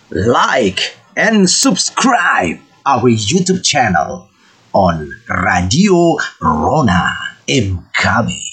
like and subscribe our YouTube channel on Radio Rona MKB.